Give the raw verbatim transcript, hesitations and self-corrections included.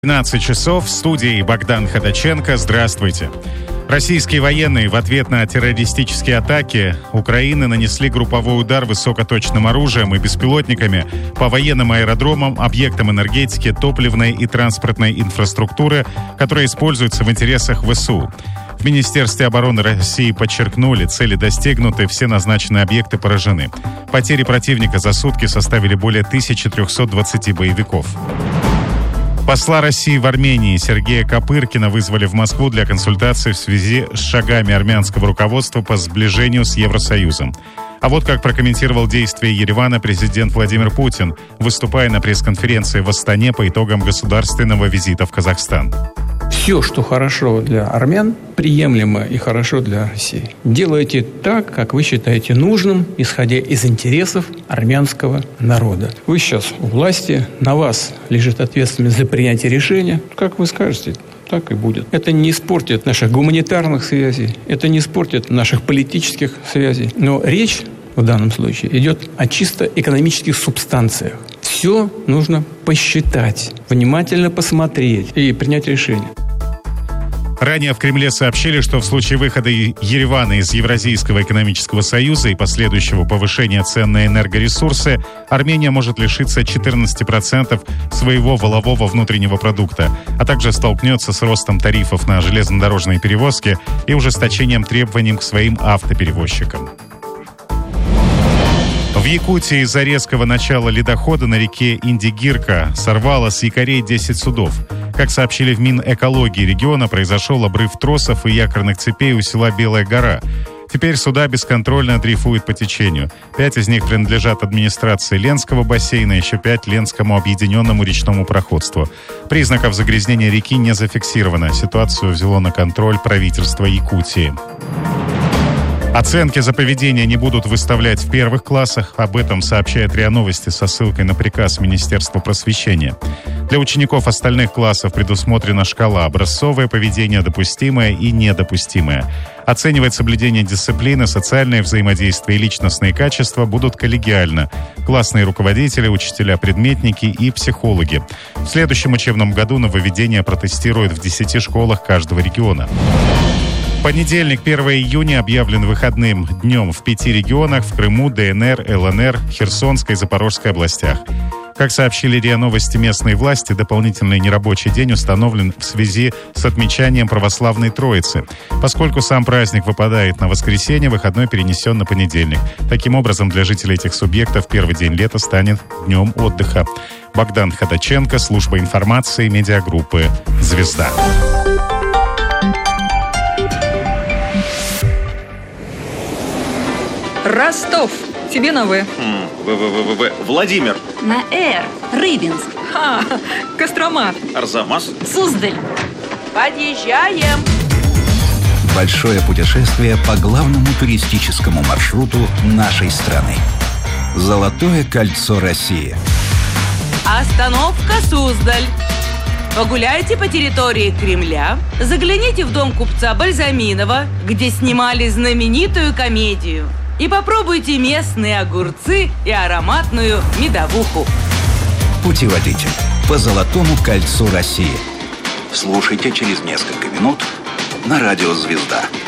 двенадцать часов, в студии Богдан Ходаченко. Здравствуйте. Российские военные в ответ на террористические атаки Украины нанесли групповой удар высокоточным оружием и беспилотниками по военным аэродромам, объектам энергетики, топливной и транспортной инфраструктуры, которые используются в интересах ВСУ. В Министерстве обороны России подчеркнули, цели достигнуты, все назначенные объекты поражены. Потери противника за сутки составили более тысячи триста двадцать боевиков. Посла России в Армении Сергея Копыркина вызвали в Москву для консультации в связи с шагами армянского руководства по сближению с Евросоюзом. А вот как прокомментировал действия Еревана президент Владимир Путин, выступая на пресс-конференции в Астане по итогам государственного визита в Казахстан. Все, что хорошо для армян, приемлемо и хорошо для России. Делайте так, как вы считаете нужным, исходя из интересов армянского народа. Вы сейчас у власти, на вас лежит ответственность за принятие решения. Как вы скажете, так и будет. Это не испортит наших гуманитарных связей, это не испортит наших политических связей. Но речь в данном случае идет о чисто экономических субстанциях. Все нужно посчитать, внимательно посмотреть и принять решение. Ранее в Кремле сообщили, что в случае выхода Еревана из Евразийского экономического союза и последующего повышения цен на энергоресурсы, Армения может лишиться четырнадцати процентов своего валового внутреннего продукта, а также столкнется с ростом тарифов на железнодорожные перевозки и ужесточением требований к своим автоперевозчикам. В Якутии из-за резкого начала ледохода на реке Индигирка сорвало с якорей десять судов. Как сообщили в Минэкологии региона, произошел обрыв тросов и якорных цепей у села Белая гора. Теперь суда бесконтрольно дрейфуют по течению. Пять из них принадлежат администрации Ленского бассейна, еще пять — Ленскому объединенному речному пароходству. Признаков загрязнения реки не зафиксировано. Ситуацию взяло на контроль правительство Якутии. Оценки за поведение не будут выставлять в первых классах. Об этом сообщает РИА Новости со ссылкой на приказ Министерства просвещения. Для учеников остальных классов предусмотрена шкала: образцовое поведение, допустимое и недопустимое. Оценивать соблюдение дисциплины, социальное взаимодействие и личностные качества будут коллегиально. Классные руководители, учителя, предметники и психологи. В следующем учебном году нововведения протестируют в десяти школах каждого региона. Понедельник, первого июня, объявлен выходным днем в пяти регионах: в Крыму, ДНР, ЛНР, Херсонской и Запорожской областях. Как сообщили РИА Новости местные власти, дополнительный нерабочий день установлен в связи с отмечанием Православной Троицы. Поскольку сам праздник выпадает на воскресенье, выходной перенесен на понедельник. Таким образом, для жителей этих субъектов первый день лета станет днем отдыха. Богдан Ходаченко, служба информации, медиагруппы «Звезда». Ростов. Тебе на В. В-В-В-В. Владимир. На Р. Рыбинск. Ха, Кострома. Арзамас. Суздаль. Подъезжаем. Большое путешествие по главному туристическому маршруту нашей страны. Золотое кольцо России. Остановка Суздаль. Погуляйте по территории Кремля, загляните в дом купца Бальзаминова, где снимали знаменитую комедию, и попробуйте местные огурцы и ароматную медовуху. Путеводитель по Золотому кольцу России. Слушайте через несколько минут на радио «Звезда».